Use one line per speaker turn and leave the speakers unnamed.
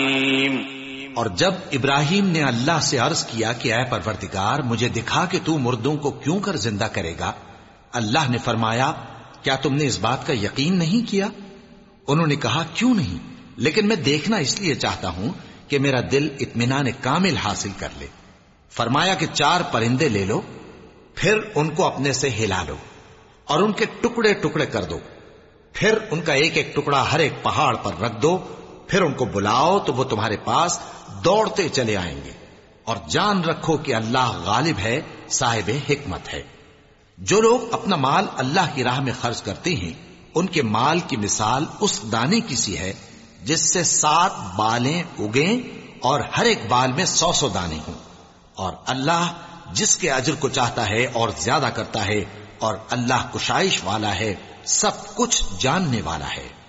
और जब इब्राहिम ने अल्लाह से अर्ज किया कि ऐ परवरदिगार, मुझे दिखा कि तू मुर्दों को क्यों कर जिंदा करेगा, अल्लाह ने फरमाया, क्या तुमने इस बात का यकीन नहीं किया? उन्होंने कहा, क्यों नहीं, लेकिन मैं देखना इसलिए चाहता हूं कि मेरा दिल इत्मीनान कामिल हासिल कर ले। फरमाया कि 4 परिंदे ले लो, फिर उनको अपने से हिला लो और उनके टुकड़े टुकड़े कर दो, फिर उनका एक एक टुकड़ा हर एक पहाड़ पर रख दो, फिर उनको बुलाओ तो वो तुम्हारे पास दौड़ते चले आएंगे। और जान रखो कि अल्लाह गालिब है, साहिब हिकमत है। जो लोग अपना माल अल्लाह की राह में खर्च करते हैं, उनके माल की मिसाल उस दाने की सी है जिससे 7 बालें उगें और हर एक बाल में 100 दाने हों। और अल्लाह जिसके अजर को चाहता है और ज्यादा करता है, और अल्लाह कुशाइश वाला है, सब कुछ जानने वाला है।